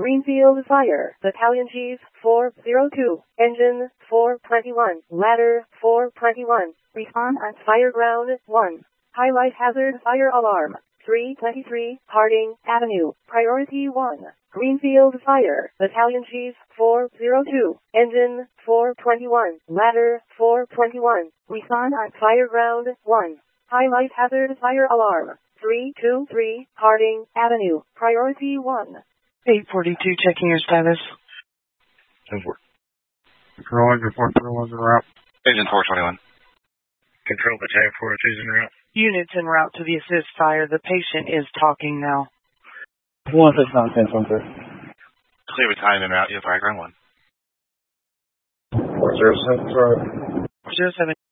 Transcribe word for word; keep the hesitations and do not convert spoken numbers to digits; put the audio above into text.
Greenfield Fire, Battalion Chief four zero two, Engine four twenty-one, Ladder four twenty-one, Respond on Fire Ground one. Highlight Hazard Fire Alarm three twenty-three, Harding Avenue, Priority one. Greenfield Fire, Battalion Chief four zero two, Engine four twenty-one, Ladder four twenty-one, Respond on Fire Ground one. Highlight Hazard Fire Alarm three two three, Harding Avenue, Priority one. eight forty-two, checking your status. ten four. Control, Engine four twenty-one is en route. Engine four twenty-one. Control, Battalion four oh two is en route. Units en route to the assist fire. The patient is talking now. one six nine ten from three. Clear battalion en route, you have fire ground one. four zero seven, sorry. zero seven.